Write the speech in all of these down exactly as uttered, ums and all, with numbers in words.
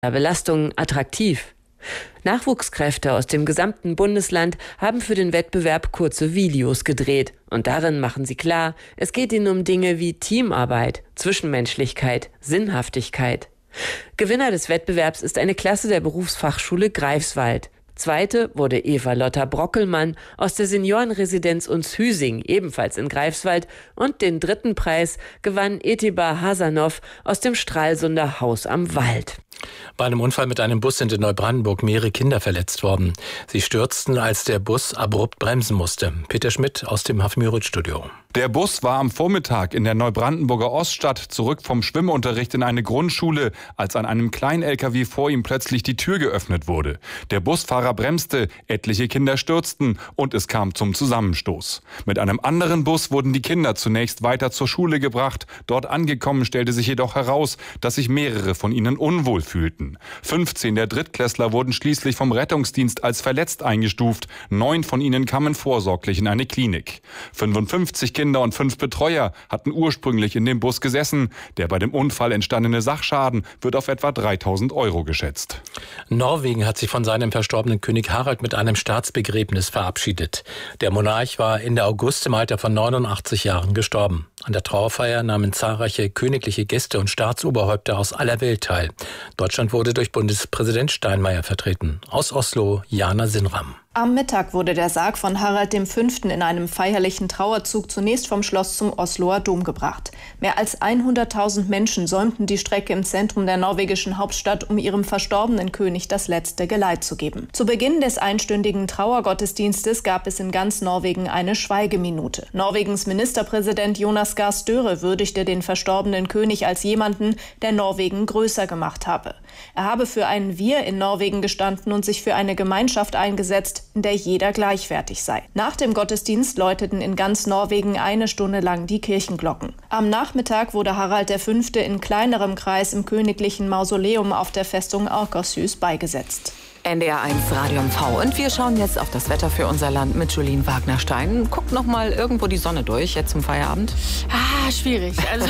Belastungen attraktiv. Nachwuchskräfte aus dem gesamten Bundesland haben für den Wettbewerb kurze Videos gedreht. Und darin machen sie klar, es geht ihnen um Dinge wie Teamarbeit, Zwischenmenschlichkeit, Sinnhaftigkeit. Gewinner des Wettbewerbs ist eine Klasse der Berufsfachschule Greifswald. Zweite wurde Eva Lotta Brockelmann aus der Seniorenresidenz Unshüsing, ebenfalls in Greifswald. Und den dritten Preis gewann Etibar Hasanov aus dem Stralsunder Haus am Wald. Bei einem Unfall mit einem Bus sind in Neubrandenburg mehrere Kinder verletzt worden. Sie stürzten, als der Bus abrupt bremsen musste. Peter Schmidt aus dem Hafenmüritz-Studio. Der Bus war am Vormittag in der Neubrandenburger Oststadt zurück vom Schwimmunterricht in eine Grundschule, als an einem Klein-L K W vor ihm plötzlich die Tür geöffnet wurde. Der Busfahrer bremste, etliche Kinder stürzten und es kam zum Zusammenstoß. Mit einem anderen Bus wurden die Kinder zunächst weiter zur Schule gebracht. Dort angekommen stellte sich jedoch heraus, dass sich mehrere von ihnen unwohl fühlten. fünfzehn der Drittklässler wurden schließlich vom Rettungsdienst als verletzt eingestuft. Neun von ihnen kamen vorsorglich in eine Klinik. fünfundfünfzig Kinder und fünf Betreuer hatten ursprünglich in dem Bus gesessen. Der bei dem Unfall entstandene Sachschaden wird auf etwa dreitausend Euro geschätzt. Norwegen hat sich von seinem verstorbenen König Harald mit einem Staatsbegräbnis verabschiedet. Der Monarch war Ende August im Alter von neunundachtzig Jahren gestorben. An der Trauerfeier nahmen zahlreiche königliche Gäste und Staatsoberhäupter aus aller Welt teil. Deutschland wurde durch Bundespräsident Steinmeier vertreten. Aus Oslo, Jana Sinram. Am Mittag wurde der Sarg von Harald der Fünfte in einem feierlichen Trauerzug zunächst vom Schloss zum Osloer Dom gebracht. Mehr als hunderttausend Menschen säumten die Strecke im Zentrum der norwegischen Hauptstadt, um ihrem verstorbenen König das letzte Geleit zu geben. Zu Beginn des einstündigen Trauergottesdienstes gab es in ganz Norwegen eine Schweigeminute. Norwegens Ministerpräsident Jonas Gahr Støre würdigte den verstorbenen König als jemanden, der Norwegen größer gemacht habe. Er habe für ein Wir in Norwegen gestanden und sich für eine Gemeinschaft eingesetzt, in der jeder gleichwertig sei. Nach dem Gottesdienst läuteten in ganz Norwegen eine Stunde lang die Kirchenglocken. Am Nachmittag wurde Harald der Fünfte in kleinerem Kreis im königlichen Mausoleum auf der Festung Akershus beigesetzt. N D R eins Radio M V. Und wir schauen jetzt auf das Wetter für unser Land mit Julien Wagner-Stein. Guckt noch mal irgendwo die Sonne durch, jetzt zum Feierabend? Ah, schwierig. Also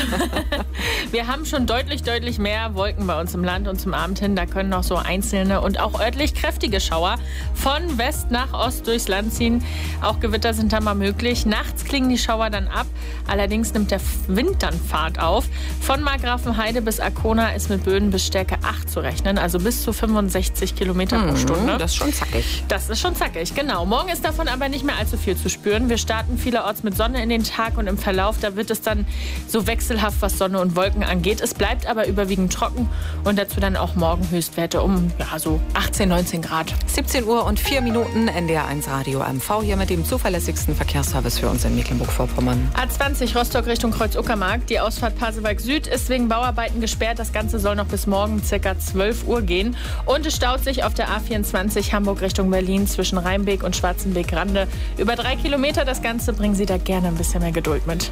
wir haben schon deutlich, deutlich mehr Wolken bei uns im Land und zum Abend hin, da können noch so einzelne und auch örtlich kräftige Schauer von West nach Ost durchs Land ziehen. Auch Gewitter sind da mal möglich. Nachts klingen die Schauer dann ab. Allerdings nimmt der Wind dann Fahrt auf. Von Markgrafenheide bis Arkona ist mit Böen bis Stärke acht zu rechnen, also bis zu fünfundsechzig Kilometer pro Stunde. Das ist schon zackig. Das ist schon zackig, genau. Morgen ist davon aber nicht mehr allzu viel zu spüren. Wir starten vielerorts mit Sonne in den Tag und im Verlauf, da wird es dann so wechselhaft, was Sonne und Wolken angeht. Es bleibt aber überwiegend trocken und dazu dann auch morgen Höchstwerte um ja, so achtzehn, neunzehn Grad. siebzehn Uhr und vier Minuten, N D R eins Radio M V, hier mit dem zuverlässigsten Verkehrsservice für uns in Mecklenburg-Vorpommern. A zwanzig Rostock Richtung Kreuz-Uckermark. Die Ausfahrt Pasewalk Süd ist wegen Bauarbeiten gesperrt. Das Ganze soll noch bis morgen ca. zwölf Uhr gehen. Und es staut sich auf der A vierundzwanzig Hamburg Richtung Berlin zwischen Rheinbeek und Schwarzenbeek-Rande. Über drei Kilometer das Ganze, bringen Sie da gerne ein bisschen mehr Geduld mit.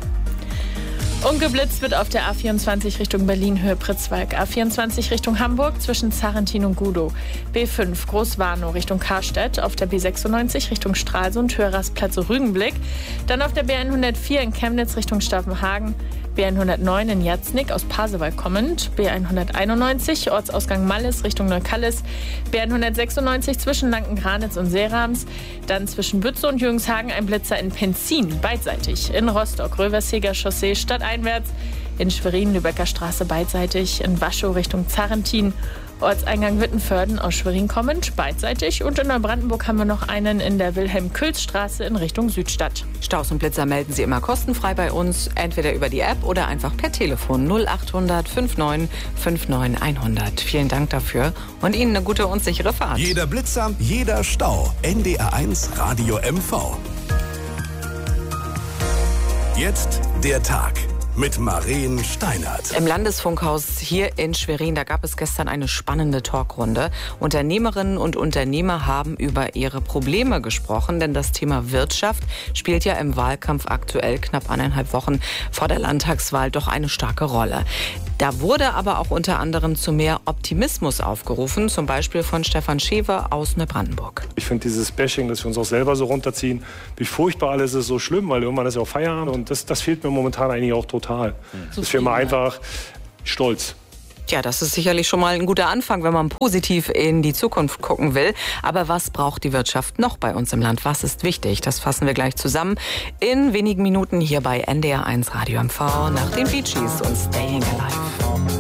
Ungeblitzt wird auf der A vierundzwanzig Richtung Berlin, Höhe Pritzwalk. A vierundzwanzig Richtung Hamburg zwischen Zarrentin und Gudow. B fünf Großwarnow Richtung Karstedt. Auf der B sechsundneunzig Richtung Stralsund, Höhe Rastplatz Rügenblick. Dann auf der B hundertvier in Chemnitz Richtung Stavenhagen. B hundertneun in Jatznick aus Pasewalk kommend. B hunderteinundneunzig Ortsausgang Malles Richtung Neukallis. B hundertsechsundneunzig zwischen Lanken-Granitz und Seerams. Dann zwischen Bützow und Jürgenshagen ein Blitzer in Penzin, beidseitig. In Rostock Röversheger Chaussee stadteinwärts. In Schwerin Lübecker Straße beidseitig. In Waschow Richtung Zarrentin. Ortseingang Wittenförden aus Schwerin kommend, beidseitig. Und in Neubrandenburg haben wir noch einen in der Wilhelm-Külz-Straße in Richtung Südstadt. Staus und Blitzer melden Sie immer kostenfrei bei uns, entweder über die App oder einfach per Telefon null achthundert neunundfünfzig neunundfünfzig hundert. Vielen Dank dafür und Ihnen eine gute und sichere Fahrt. Jeder Blitzer, jeder Stau. N D R eins Radio M V. Jetzt der Tag mit Maren Steinert. Im Landesfunkhaus hier in Schwerin, da gab es gestern eine spannende Talkrunde. Unternehmerinnen und Unternehmer haben über ihre Probleme gesprochen, denn das Thema Wirtschaft spielt ja im Wahlkampf aktuell knapp eineinhalb Wochen vor der Landtagswahl doch eine starke Rolle. Da wurde aber auch unter anderem zu mehr Optimismus aufgerufen, zum Beispiel von Stefan Schewe aus Neubrandenburg. Ich finde dieses Bashing, dass wir uns auch selber so runterziehen, wie furchtbar alles ist, so schlimm, weil irgendwann ist ja auch Feierabend und das, das fehlt mir momentan eigentlich auch total. Mhm. Dass wir mal einfach stolz. Ja, das ist sicherlich schon mal ein guter Anfang, wenn man positiv in die Zukunft gucken will. Aber was braucht die Wirtschaft noch bei uns im Land? Was ist wichtig? Das fassen wir gleich zusammen in wenigen Minuten hier bei N D R eins Radio M V nach den Bee Gees und Staying Alive.